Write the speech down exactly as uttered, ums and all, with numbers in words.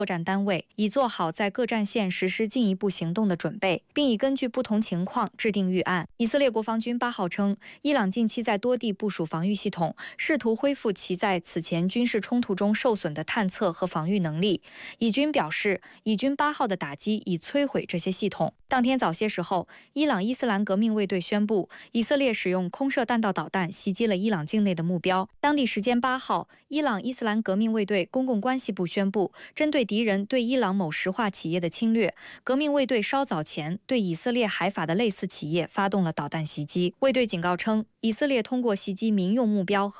作战单位，已做好在各战线实施进一步行动的准备，并已根据不同情况制定预案。以色列国防军八号称，伊朗近期在多地部署防御系统，试图恢复其在此前军事冲突中受损的探测和防御能力。以军表示，以军八号的打击已摧毁这些系统。当天早些时候，伊朗伊斯兰革命卫队宣布，以色列使用空射弹道导弹袭击了伊朗境内的目标。当地时间八号，伊朗伊斯兰革命卫队公共关系部宣布，针对敌人对伊朗某石化企业的侵略，革命卫队稍早前对以色列海法的类似企业发动了导弹袭击。卫队警告称，以色列通过袭击民用目标和